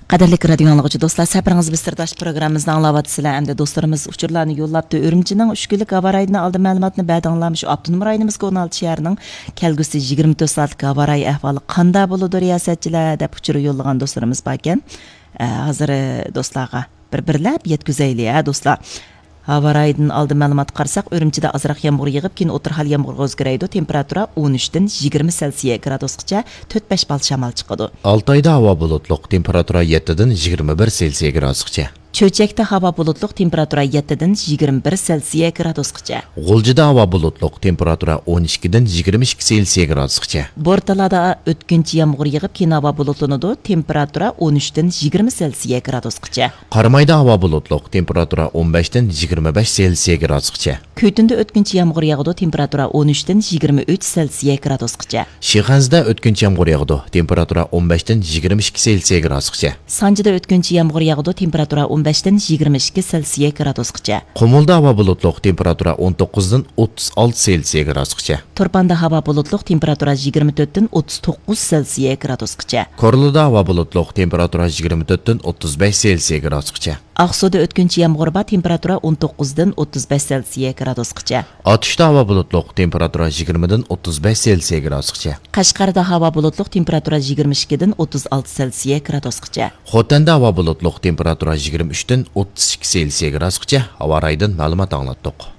Qadirlik radio anlıqçı dostlar, səpiriniz biz sirdaş programımızda anlavatısılar. Əmdə dostlarımız uçurlarını yollabdı. Ürümçinin 3 günlük hava rayını aldı məlumatını bədənlamış. Abdunum rayonumuz 16 şəhərinin kəlgüsü 24 saatlik hava rayı əhvalı qanda buludur riyasetçiler də uçuru yollagan dostlarımız bakən. Hazır dostlarga bir-birləb yetküzəyli dostlar. Hava rayından aldı məlumat qarsak, Ürümçide azraq yağmur yığıb, keyin oturhal yağmurga o'zgaraydi. Temperatura 13'den 20 Selsiya gradusgacha 4-5 bal shamol chiqadi. Altayda havo bulutluq, temperatura 7'den 21 Selsiya gradusgacha. Cho'chakda havo bulutluq, temperatura 7'den 21 Selsiya gradusgacha. G'uljida havo bulutluq, temperatura 12'den 22 Selsiya gradusgacha. Bortalada o'tkinchi yağmur yığıb, keyin havo bulutlanadi, temperatura 13'den 20 Selsiya gradusgacha. Qarmayda havo bulutluq, temperatura 15'den 25 Selsiya gradusgacha. Köytünde o'tkinchi yağmur yağıdı, temperatura 13'den 23 Selsiya gradusgacha. Shixanzda o'tkinchi yağmur yağıdı, temperatura 15'den 22 Selsiya gradusgacha. Sanjida o'tkinchi yağmur yağıdı, temperatura 15'den 22 Selsiya gradusgacha. Qumulda havo bulutluq, temperatura 19'dan 36 Selsiya gradusgacha. Turpanda havo bulutluq, temperatura 24'den 39 Selsiya gradusgacha. Korluda havo bulutluq, temperatura 24'den 35 Selsiya gradusgacha. Aqsuda o'tkinchi yağmur bor, temperatura 19'dan 35 Selsiya gradusgacha. Atishda havo bulutluq, temperatura 20'dan 35 Selsiya gradusgacha. Qashqarda havo bulutluq, temperatura 22'dan 36 Selsiya gradusgacha. Xotanda havo bulutluq, temperatura 23'dan 32 Selsiya gradusgacha. Havo raydan ma'lumot anglatdik.